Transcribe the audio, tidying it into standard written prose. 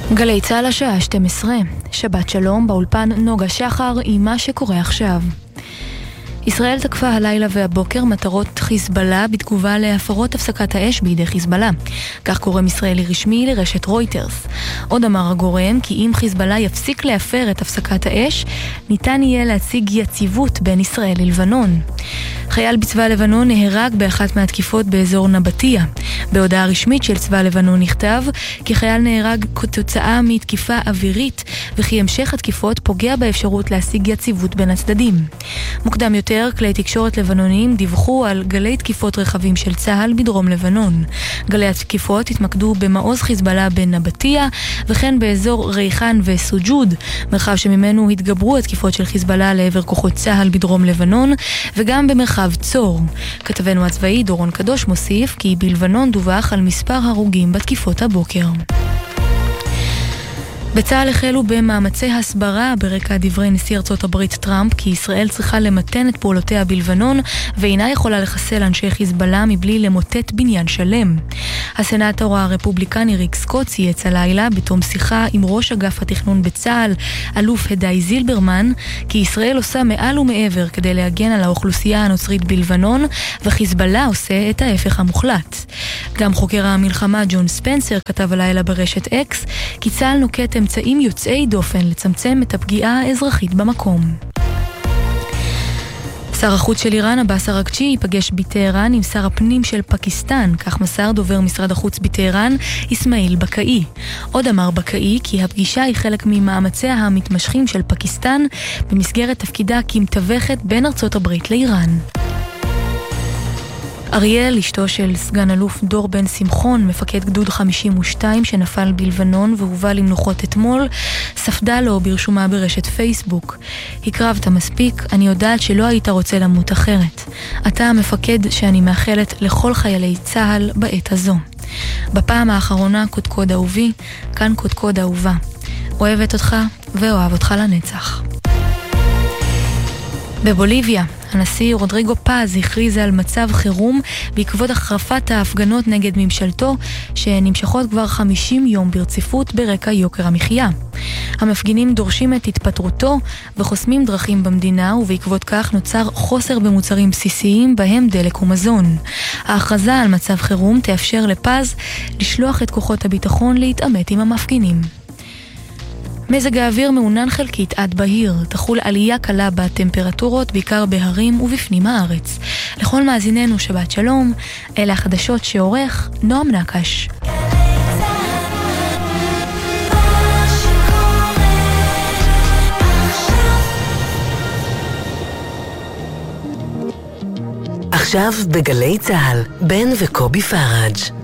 גלי צהל השעה 12, שבת שלום, באולפן נוגה שחר עם מה שקורה עכשיו. ישראל תקפה הלילה והבוקר מטרות חיזבאללה בתגובה להפרות הפסקת האש בידי חיזבאללה. כך גורם ישראלי רשמי לרשת רויטרס. עוד אמר הגורם כי אם חיזבאללה יפסיק להפר את הפסקת האש, ניתן יהיה להציג יציבות בין ישראל ללבנון. חייל בצבא לבנון נהרג באחת מהתקיפות באזור נבטיה. בהודעה רשמית של צבא לבנון נכתב כי חייל נהרג כתוצאה מתקיפה אווירית, וכי המשך התקיפות פוגע באפשרות להשיג יציבות בין הצדדים. מוקדם יותר, כלי תקשורת לבנוניים דיווחו על גלי תקיפות רכבים של צהל בדרום לבנון. גלי התקיפות התמקדו במעוז חיזבאללה בנבטיה, וכן באזור ריחן וסוג'וד, מרחב שממנו התגברו התקיפות של חיזבאללה לעבר כוחות צהל בדרום לבנון, וגם במרחב צור. כתבנו הצבאי דורון קדוש מוסיף כי בלבנון דווח על מספר הרוגים בתקיפות הבוקר. בצה"ל החלו במאמצי הסברה ברקע דברי נשיא ארצות הברית טראמפ כי ישראל צריכה למתן את פעולותיה בלבנון ואינה יכולה לחסל אנשי חיזבאללה מבלי למוטט בניין שלם. הסנאטור הרפובליקני ריק סקוט צייץ הלילה בתום שיחה עם ראש אגף התכנון בצה"ל, אלוף הדי זילברמן, כי ישראל עושה מעל ומעבר כדי להגן על האוכלוסייה הנוצרית בלבנון, וחיזבאללה עושה את ההפך המוחלט. גם חוקר המלחמה ג'ון ספנסר כתב הלילה ברשת אקס כי צה"ל נוקט אמצעים יוצאי דופן לצמצם את הפגיעה האזרחית במקום. שר החוץ של איראן, עבאס אראגצ'י, ייפגש בטהרן עם שר הפנים של פקיסטן, כך מסר דובר משרד החוץ בטהרן, איסמאעיל בקאי. עוד אמר בקאי כי הפגישה היא חלק ממאמציה המתמשכים של פקיסטן במסגרת תפקידה כמתווכת בין ארצות הברית לאיראן. אריאל, אשתו של סגן אלוף דור בן שמחון, מפקד גדוד 52 שנפל בלבנון והובא למנוחות אתמול, ספדה לו ברשומה ברשת פייסבוק. הקרבת מספיק, אני יודעת שלא היית רוצה למות אחרת. אתה המפקד שאני מאחלת לכל חיילי צהל בעת הזו. בפעם האחרונה קודקוד אהובי, כאן קודקוד אהובה. אוהבת אותך ואוהב אותך לנצח. בבוליביה, הנשיא רודריגו פאז הכריז על מצב חירום בעקבות החרפת ההפגנות נגד ממשלתו שנמשכות כבר 50 יום ברציפות ברקע יוקר המחיה. המפגינים דורשים את התפטרותו וחוסמים דרכים במדינה, ובעקבות כך נוצר חוסר במוצרים בסיסיים בהם דלק ומזון. ההכרזה על מצב חירום תאפשר לפאז לשלוח את כוחות הביטחון להתעמת עם המפגינים. מזג האוויר מעונן חלקית עד בהיר, תחול עלייה קלה בטמפרטורות בעיקר בהרים ובפנים הארץ. לכל מאזיננו שבת שלום, אלה החדשות שעורך נועם נקש. עכשיו בגלי צהל, בן וקובי פראג'.